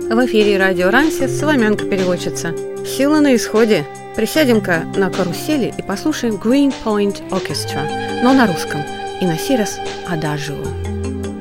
В эфире радио Рансис, Соломянка-переводчица. Сила на исходе. Присядем-ка на карусели и послушаем Green Point Orchestra, но на русском, и на сей раз Адажио.